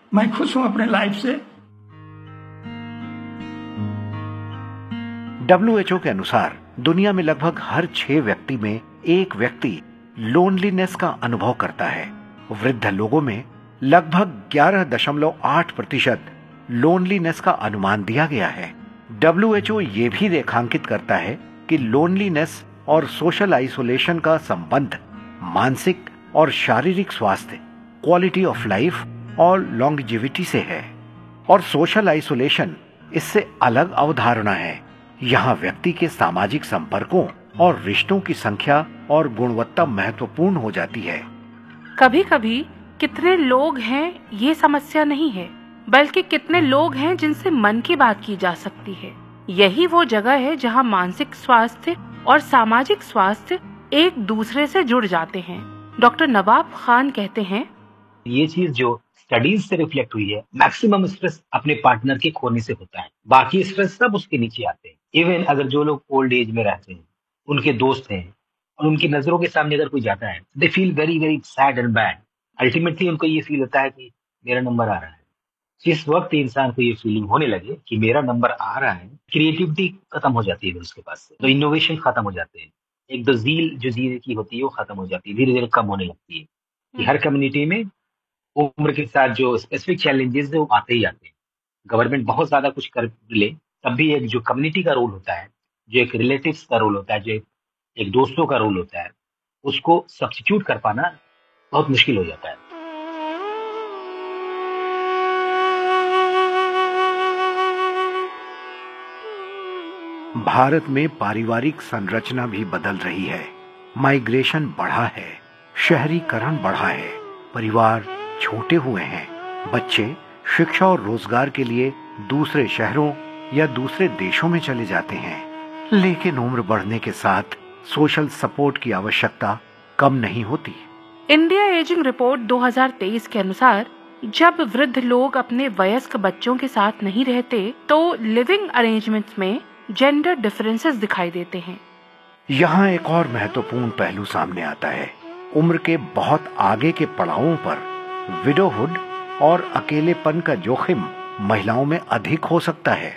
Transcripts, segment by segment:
मैं खुश हूं अपने लाइफ से। WHO के अनुसार दुनिया में लगभग हर 6 व्यक्ति में एक व्यक्ति लोनलीनेस का अनुभव करता है। वृद्ध लोगों में लगभग 11.8% लोनलीनेस का अनुमान दिया गया है। WHO ये भी रेखांकित करता है कि लोनलीनेस और सोशल आइसोलेशन का संबंध मानसिक और शारीरिक स्वास्थ्य, क्वालिटी ऑफ लाइफ और लॉन्गेविटी से है। और सोशल आइसोलेशन इससे अलग अवधारणा है। यहाँ व्यक्ति के सामाजिक संपर्कों और रिश्तों की संख्या और गुणवत्ता महत्वपूर्ण हो जाती है। कभी कभी कितने लोग हैं ये समस्या नहीं है, बल्कि कितने लोग हैं जिनसे मन की बात की जा सकती है। यही वो जगह है जहाँ मानसिक स्वास्थ्य और सामाजिक स्वास्थ्य एक दूसरे से जुड़ जाते हैं। डॉक्टर नवाब खान कहते हैं, ये चीज जो स्टडीज से रिफ्लेक्ट हुई है, मैक्सिमम स्ट्रेस अपने पार्टनर के खोने से होता है, बाकी स्ट्रेस सब उसके नीचे आते हैं। इवन अगर जो लोग ओल्ड एज में रहते हैं, उनके दोस्त हैं और उनकी नजरों के सामने अगर कोई जाता है, they feel very very sad and bad. Ultimately उनको ये फील होता है कि मेरा नंबर आ रहा है। जिस वक्त इंसान को ये फीलिंग होने लगे कि मेरा नंबर आ रहा है, क्रिएटिविटी खत्म हो जाती है उसके पास से, तो इनोवेशन खत्म हो जाते हैं। एक दो जील जो जीने की होती है वो खत्म हो जाती है, धीरे धीरे कम होने लगती है। कि हर कम्युनिटी में उम्र के साथ जो स्पेसिफिक चैलेंजेस है वो आते ही आते हैं। गवर्नमेंट बहुत ज्यादा कुछ कर ले, तब भी एक जो कम्युनिटी का रोल होता है, जो एक रिलेटिव्स का रोल होता है, जो एक दोस्तों का रोल होता है, उसको सब्स्टिट्यूट कर पाना बहुत मुश्किल हो जाता है। भारत में पारिवारिक संरचना भी बदल रही है। माइग्रेशन बढ़ा है, शहरीकरण बढ़ा है, परिवार छोटे हुए हैं, बच्चे शिक्षा और रोजगार के लिए दूसरे शहरों या दूसरे देशों में चले जाते हैं। लेकिन उम्र बढ़ने के साथ सोशल सपोर्ट की आवश्यकता कम नहीं होती। इंडिया एजिंग रिपोर्ट 2023 के अनुसार जब वृद्ध लोग अपने वयस्क बच्चों के साथ नहीं रहते तो लिविंग अरेंजमेंट्स में जेंडर डिफरेंसेस दिखाई देते हैं। यहाँ एक और महत्वपूर्ण पहलू सामने आता है। उम्र के बहुत आगे के पड़ावों पर विडोहुड और अकेलेपन का जोखिम महिलाओं में अधिक हो सकता है।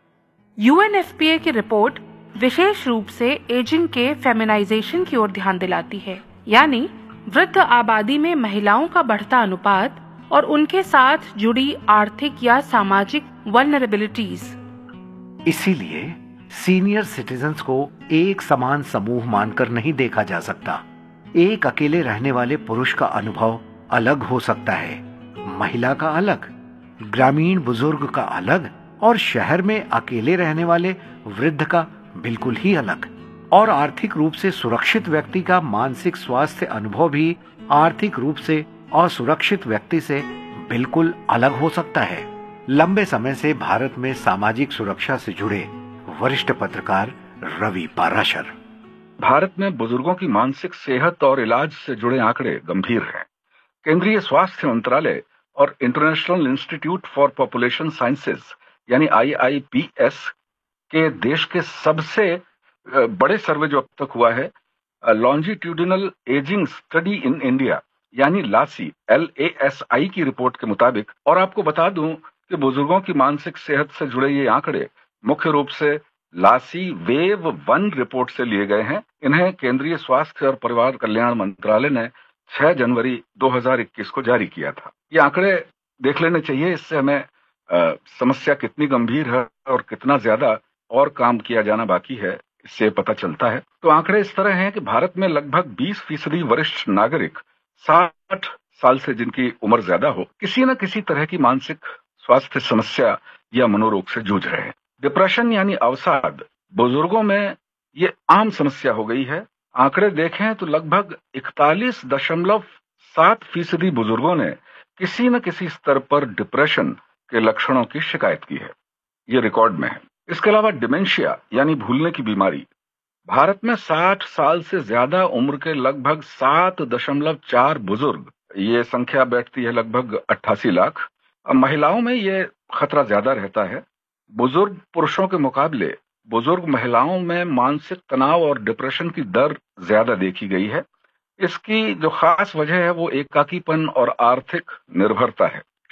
UNFPA की रिपोर्ट विशेष रूप से एजिंग के फेमिनाइजेशन की ओर ध्यान दिलाती है, यानी वृद्ध आबादी में महिलाओं का बढ़ता अनुपात और उनके साथ जुड़ी आर्थिक या सामाजिक वल्नरेबिलिटीज। इसीलिए सीनियर सिटीजन्स को एक समान समूह मानकर नहीं देखा जा सकता। एक अकेले रहने वाले पुरुष का अनुभव अलग हो सकता है, महिला का अलग, ग्रामीण बुजुर्ग का अलग और शहर में अकेले रहने वाले वृद्ध का बिल्कुल ही अलग। और आर्थिक रूप से सुरक्षित व्यक्ति का मानसिक स्वास्थ्य अनुभव भी आर्थिक रूप से असुरक्षित व्यक्ति से बिल्कुल अलग हो सकता है। लंबे समय से भारत में सामाजिक सुरक्षा से जुड़े वरिष्ठ पत्रकार रवि पाराशर। भारत में बुजुर्गों की मानसिक सेहत और इलाज से जुड़े आंकड़े गंभीर हैं। केंद्रीय स्वास्थ्य मंत्रालय और international institute for population sciences यानी IIPS के देश के सबसे बड़े सर्वे जो अब तक हुआ है, longitudinal ageing study in India यानी लासी LASI की रिपोर्ट के मुताबिक, और आपको बता दूं कि बुजुर्गों की मानसिक सेहत से जुड़े ये आंकड़े मुख्य रूप से लासी वेव 1 रिपोर्ट से लिए गए हैं। इन्हें केंद्रीय स्वास्थ्य और परिवार कल्याण मंत्रालय ने 6 जनवरी 2021 को जारी किया था। ये आंकड़े देख लेने चाहिए, इससे हमें समस्या कितनी गंभीर है और कितना ज्यादा और काम किया जाना बाकी है इससे पता चलता है। तो आंकड़े इस तरह हैं कि भारत में लगभग 20% वरिष्ठ नागरिक 60 साल से जिनकी उम्र ज्यादा हो, किसी न किसी तरह की मानसिक स्वास्थ्य समस्या या मनोरोग से जूझ रहे हैं। डिप्रेशन यानी अवसाद बुजुर्गों में ये आम समस्या हो गई है। आंकड़े देखें तो लगभग 41.7% बुजुर्गों ने किसी न किसी स्तर पर डिप्रेशन के लक्षणों की शिकायत की है। ये रिकॉर्ड में है। इसके अलावा डिमेंशिया यानी भूलने की बीमारी, भारत में 60 साल से ज्यादा उम्र के लगभग 7.4 बुजुर्ग, ये संख्या बैठती है लगभग 88 लाख। महिलाओं में ये खतरा ज्यादा रहता है। बुजुर्ग पुरुषों के मुकाबले बुजुर्ग महिलाओं में मानसिक तनाव और डिप्रेशन की दर ज्यादा देखी गई है। इसकी जो खास वजह है वो एकाकीपन और आर्थिक निर्भरता है।